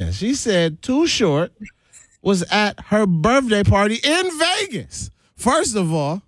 man. She said Too Short was at her birthday party in Vegas. First of all,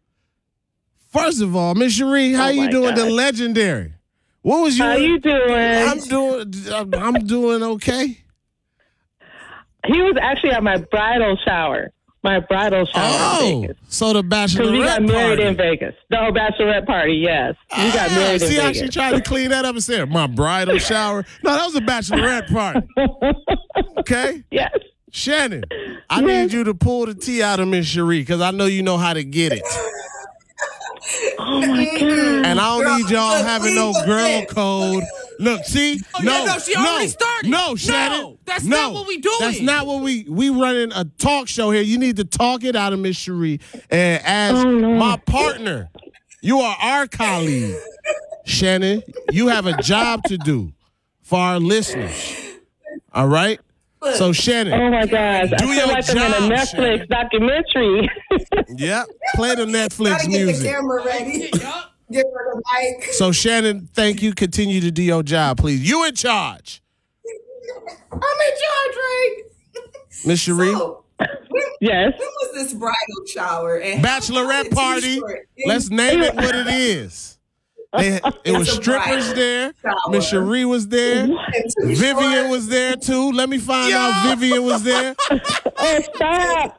Miss Cherie, how you doing? God. The legendary. What was your? How you doing? I'm doing okay. He was actually at my bridal shower. In Vegas. So the bachelorette Because we got married party. in Vegas. No, bachelorette party, yes. We got married in See how Vegas. she tried to clean that up and said, my bridal shower? No, that was a bachelorette party. Okay? Yes. Shannon, I need you to pull the tea out of Miss Cherie because I know you know how to get it. Oh, my God. And I don't need y'all having no girl code. Look, see? She already started. No, Shannon. No, that's not what we doing. That's not what we running a talk show here. You need to talk it out of Miss Cherie. And as my partner, you are our colleague. Shannon, you have a job to do for our listeners. All right? So, Shannon. Oh, my gosh. I Do feel your like I'm in job, a Netflix Shannon. documentary. Yep. Play the Netflix Gotta get the music. camera ready. Give her the mic. So, Shannon, thank you. Continue to do your job, please. You in charge. I'm in charge, right? Miss Cherie. So, Yes. when was this bridal shower? And Bachelorette party. Let's name it what it is. It was It's a strippers bridal there. shower. Miss Cherie was there. Vivian was there too. Let me find out Vivian was there. Oh, stop.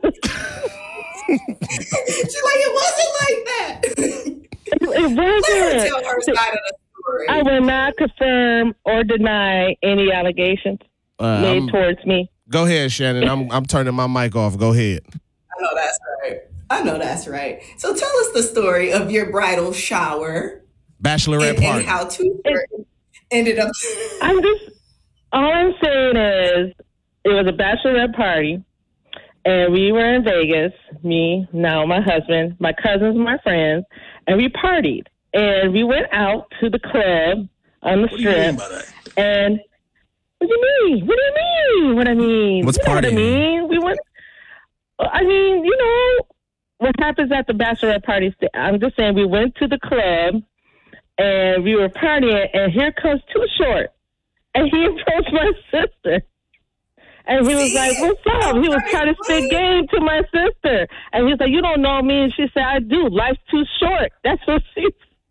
She's like, it wasn't like that. It Let her wasn't. tell her side of the story. I will not confirm or deny any allegations made towards me. Go ahead, Shannon. I'm turning my mic off. Go ahead. I know that's right. So tell us the story of your bridal shower Bachelorette and party. how Too Short ended up. All I'm saying is it was a bachelorette party and we were in Vegas, me, now my husband, my cousins, my friends, and we partied. And we went out to the club on the strip. And what do you mean? What do you mean? What I mean? What's you know what I partying? mean? We went. I mean, you know what happens at the bachelorette parties. I'm just saying we went to the club and we were partying, and here comes Too Short, and he approached my sister. And he was like, what's up? He was trying to spit game to my sister. And he was like, you don't know me. And she said, I do. Life's too short. That's what she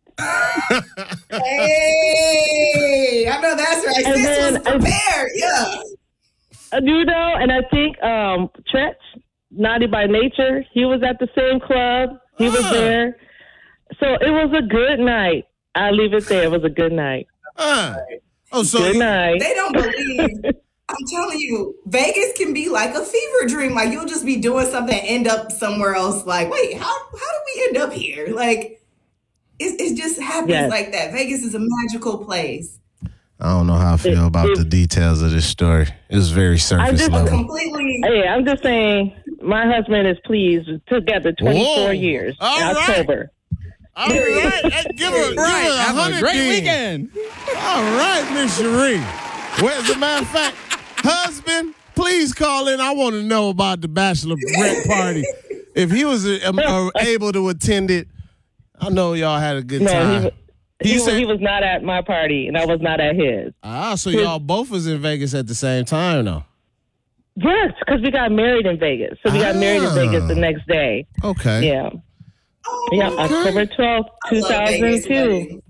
Hey, I know that's right. And Sis then was prepared. Yeah. You know, and I think Tretch, Naughty by Nature, he was at the same club. He was there. So it was a good night. I'll leave it there. It was a good night. So Good night. They don't believe. I'm telling you, Vegas can be like a fever dream. Like you'll just be doing something and end up somewhere else. Like, wait, how did we end up here? Like, it just happens like that. Vegas is a magical place. I don't know how I feel about the details of this story. It's very surface level. Completely. Hey, I'm just saying, my husband is pleased. Together 24 years in October. All right. Give her Have a 100 great then. weekend. All right, Miss Cherie. Well, as a matter of fact, husband, please call in. I want to know about the bachelorette party. If he was able to attend it, I know y'all had a good time. He was not at my party, and I was not at his. So y'all both was in Vegas at the same time, though? Yes, because we got married in Vegas. So we got married in Vegas the next day. Okay. Yeah. Yeah, October 12th, 2002.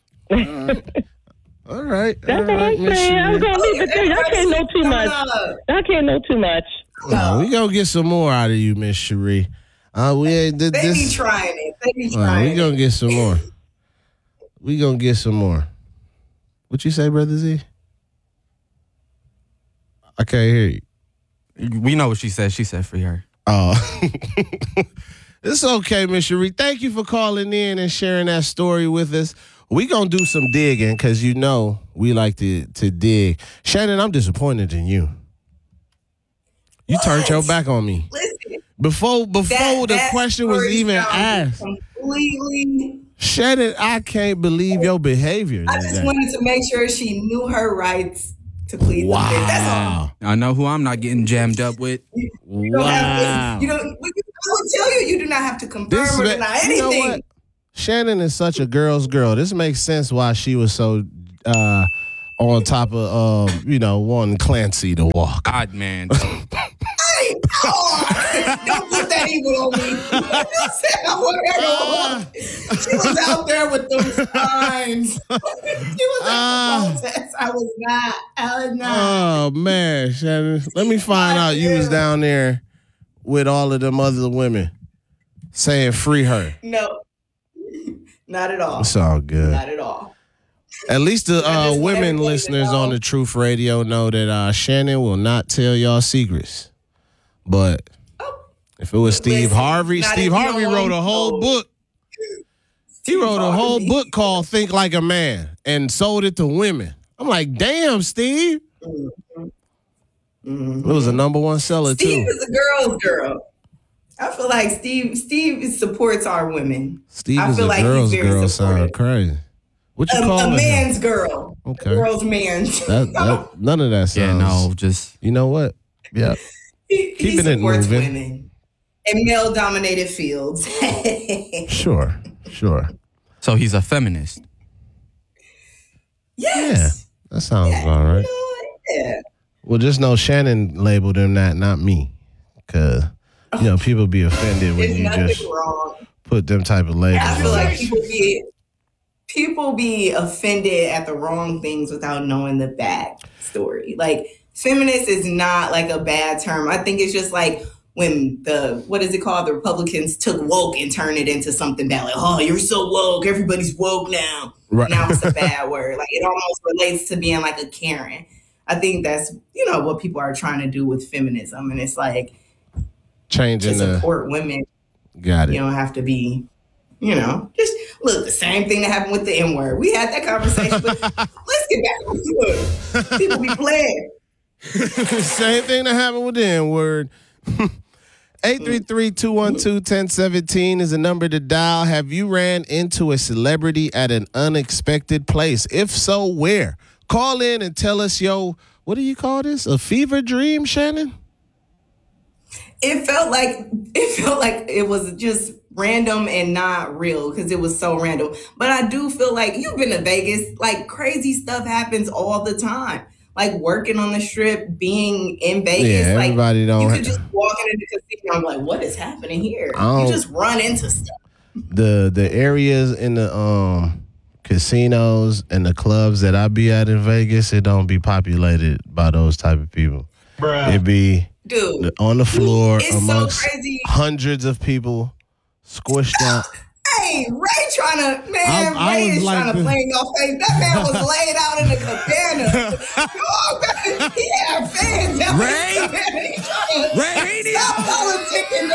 All right. That's what I'm saying. I'm going to leave it there. I can't know too much. I can't know too much. No, we going to get some more out of you, Miss Cherie. They be trying it. They be trying we going to get some more. We going to get some more. What you say, Brother Z? I can't hear you. We know what she said. She said free her. Oh. It's okay, Miss Cherie. Thank you for calling in and sharing that story with us. We going to do some digging because you know we like to dig. Shannon, I'm disappointed in you. You turned your back on me. Listen, Before the question was even asked. Completely. Shannon, I can't believe your behavior. I just wanted to make sure she knew her rights to plead the fifth. That's all. I know who I'm not getting jammed up with. Wow. I will tell you, you do not have to confirm or deny anything. You know what? Shannon is such a girl's girl. This makes sense why she was so on top of wanting Clancy to walk. God, man. Don't put that evil on me. She was out there with those signs. She was at the protest. I was not. Oh man, Shannon. Let me find out you was down there with all of them other women saying free her. No. Not at all. It's all good. Not at all. At least the women listeners on the Truth Radio know that Shannon will not tell y'all secrets. But if it was Steve Harvey wrote a whole book. He wrote a whole book called Think Like a Man and sold it to women. I'm like, damn, Steve. Mm-hmm. It was a #1 seller, too. Steve is a girl's girl. I feel like Steve supports our women. Steve is a girl's girl. Sound crazy. What you call it? A man's girl. Okay. A girl's man's. None of that sounds. Yeah, no, just. You know what? Yeah. He supports women in male-dominated fields. Sure. So he's a feminist. Yes. Yeah, that sounds all right. Yeah. Well, just know Shannon labeled him that, not me. Because, people be offended when you just put them type of labels. I feel like people be offended at the wrong things without knowing the back story. Like, feminist is not like a bad term. I think it's just like when the Republicans took woke and turned it into something bad. Like, oh, you're so woke. Everybody's woke now. Right. Now it's a bad word. Like, it almost relates to being like a Karen. I think that's, what people are trying to do with feminism. And it's like, changing to support women. Got it. You don't have to be, just look, the same thing that happened with the N-word. We had that conversation, but let's get back on to it. People be playing. Same thing that happened with the N-word. 833-212-1017 is the number to dial. Have you ran into a celebrity at an unexpected place? If so, where? Call in and tell us, what do you call this? A fever dream, Shannon? It felt like it was just random and not real because it was so random. But I do feel like you've been to Vegas, like crazy stuff happens all the time. Like working on the Strip, being in Vegas, yeah, everybody you could just walk into the casino and be like, what is happening here? You just run into stuff. The areas in the casinos and the clubs that I be at in Vegas, it don't be populated by those type of people. Bruh. It be on the floor amongst so crazy. Hundreds of people squished out. Hey, Ray trying to play in your face. That man was laid out in the cabana. He had fans. Ray Stop politicking.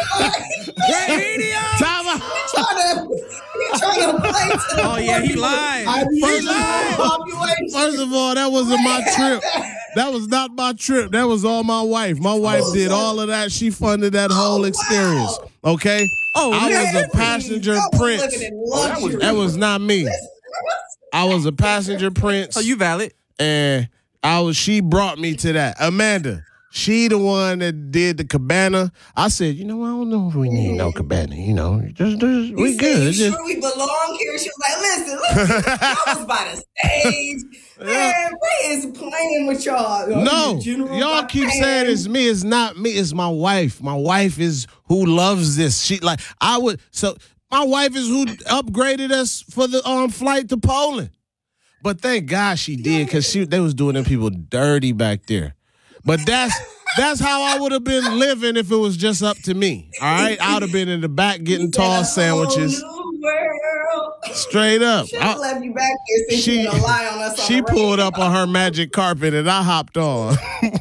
He trying to play to the he lied. First of all, that wasn't my trip. That was not my trip. That was all my wife. My wife did all of that. She funded that whole experience. Okay? I was a passenger prince. That was not me. I was a passenger prince. Oh, you valid. And she brought me to that. Amanda, she the one that did the cabana. I said, I don't know if we need no cabana. Just we good. Sure we belong here. She was like, listen. I was by the stage. Man, Ray is playing with y'all. No, y'all keep saying it's me. It's not me. It's my wife. My wife is who loves this. My wife is who upgraded us for the flight to Poland. But thank God she did, because they was doing them people dirty back there. But that's how I would have been living if it was just up to me. All right, I would have been in the back getting tossed sandwiches. Straight up. Should have left you back here since she gonna lie on us. She pulled up on her magic carpet and I hopped on. I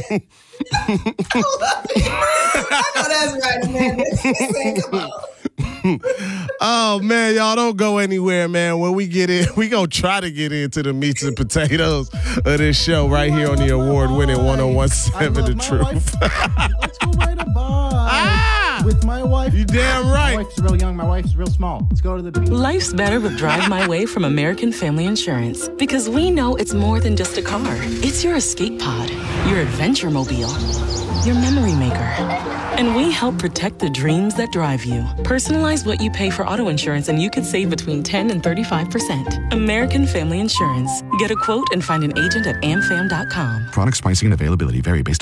know that's right, man. Come on. Oh man, y'all don't go anywhere, man. When we get in, we gonna try to get into the meats and potatoes of this show right here on the award-winning 101.7 The Truth. Let's go right about. with my wife. You damn My right. wife's real young. My wife's real small. Let's go to the beach. Life's better with Drive My Way from American Family Insurance. Because we know it's more than just a car. It's your escape pod, your adventure mobile, your memory maker. And we help protect the dreams that drive you. Personalize what you pay for auto insurance and you could save between 10 and 35%. American Family Insurance. Get a quote and find an agent at amfam.com. Products, pricing, and availability vary based